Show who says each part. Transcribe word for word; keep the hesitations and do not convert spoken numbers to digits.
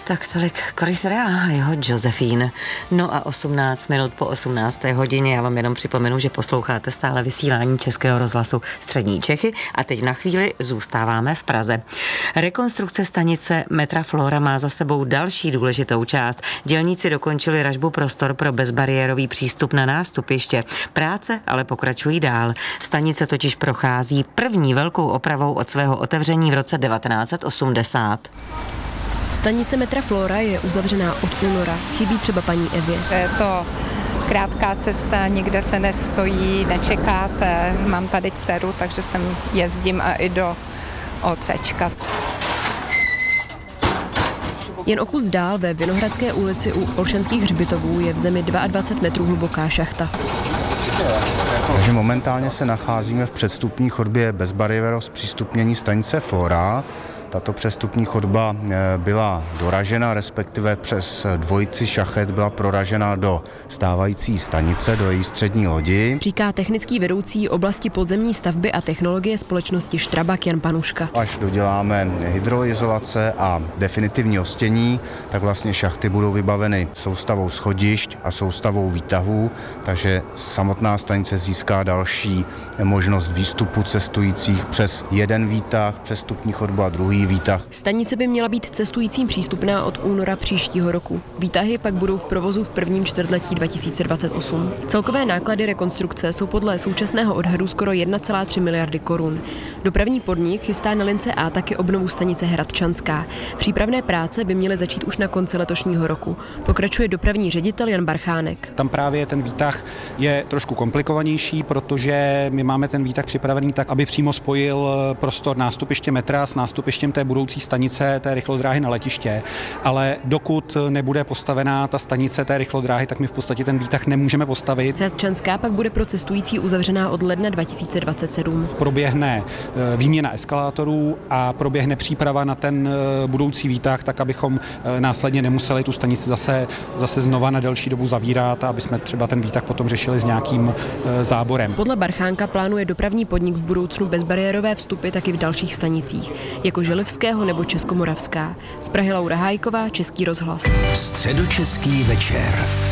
Speaker 1: Tak tolik Chris Rea a jeho Josephine. No a osmnáct minut po osmnácté hodině, já vám jenom připomenu, že posloucháte stále vysílání Českého rozhlasu Střední Čechy a teď na chvíli zůstáváme v Praze. Rekonstrukce stanice metra Flora má za sebou další důležitou část. Dělníci dokončili ražbu prostor pro bezbariérový přístup na nástupiště. Práce ale pokračují dál. Stanice totiž prochází první velkou opravou od svého otevření v roce devatenáct set osmdesát.
Speaker 2: Stanice metra Flora je uzavřená od února. Chybí třeba paní Evě.
Speaker 3: Je to krátká cesta, nikde se nestojí, nečekáte. Mám tady dceru, takže sem jezdím a i do OCčka.
Speaker 2: Jen o kus dál ve Vinohradské ulici u Olšanských hřbitovů je v zemi dvacet dva metrů hluboká šachta.
Speaker 4: Takže momentálně se nacházíme v předstupní chodbě bezbariérového zpřístupnění stanice Flora. Tato přestupní chodba byla doražena, respektive přes dvojici šachet byla proražena do stávající stanice, do její střední lodi.
Speaker 2: Říká technický vedoucí oblasti podzemní stavby a technologie společnosti Strabag Jan Panuška.
Speaker 4: Až doděláme hydroizolace a definitivní ostění, tak vlastně šachty budou vybaveny soustavou schodišť a soustavou výtahů, takže samotná stanice získá další možnost výstupu cestujících přes jeden výtah, přestupní chodbu a druhý výtah.
Speaker 2: Stanice by měla být cestujícím přístupná od února příštího roku. Výtahy pak budou v provozu v prvním čtvrtletí dva tisíce dvacet osm. Celkové náklady rekonstrukce jsou podle současného odhadu skoro jedna celá tři miliardy korun. Dopravní podnik chystá na lince A taky obnovu stanice Hradčanská. Přípravné práce by měly začít už na konci letošního roku. Pokračuje dopravní ředitel Jan Barchánek.
Speaker 5: Tam právě ten výtah je trošku komplikovanější, protože my máme ten výtah připravený tak, aby přímo spojil prostor nástupiště metra s nástupištěm té budoucí stanice té rychlodráhy na letiště, ale dokud nebude postavená ta stanice té rychlodráhy, tak my v podstatě ten výtah nemůžeme postavit.
Speaker 2: Hradčanská pak bude pro cestující uzavřená od ledna dva tisíce dvacet sedm.
Speaker 5: Proběhne výměna eskalátorů a proběhne příprava na ten budoucí výtah, tak abychom následně nemuseli tu stanici zase, zase znova na delší dobu zavírat a aby jsme třeba ten výtah potom řešili s nějakým záborem.
Speaker 2: Podle Barchánka plánuje dopravní podnik v budoucnu bezbariérové vstupy taky v dalších stanicích, jako Želivského nebo Českomoravská. Z Prahy Laura Hájková, Český rozhlas.
Speaker 6: Středočeský večer.